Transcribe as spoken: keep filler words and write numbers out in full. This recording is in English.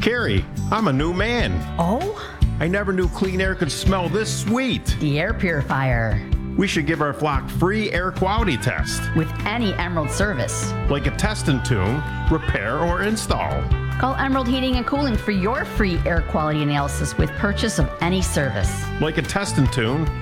Carrie, I'm a new man. Oh? I never knew clean air could smell this sweet. The air purifier. We should give our flock free air quality test, With any Emerald service. like a test and tune, repair, or install. Call Emerald Heating and Cooling for your free air quality analysis with purchase of any service. Like a test and tune,